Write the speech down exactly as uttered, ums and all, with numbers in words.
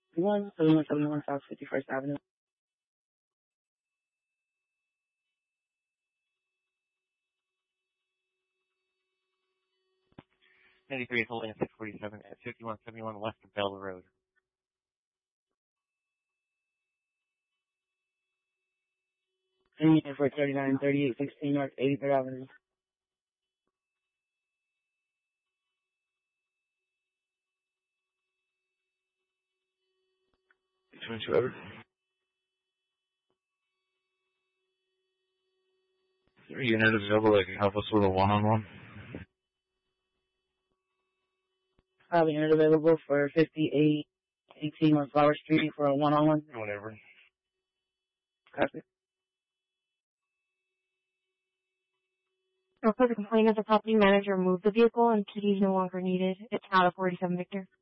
one seventy-one seventy-one South fifty-first Avenue. ninety-three is holding at six forty-seven at fifty-one seventy-one West of Bell Road. And for thirty-nine thirty-eight sixteen North eighty-third Avenue. twenty-two Everett. Is there a unit available that can help us with a one-on-one? I have a unit available for fifty-eight eighteen on Flower Street for a one-on-one. Whatever. Copy. Report the complaint as the property manager moved the vehicle and keys no longer needed. It's out of forty-seven Victor.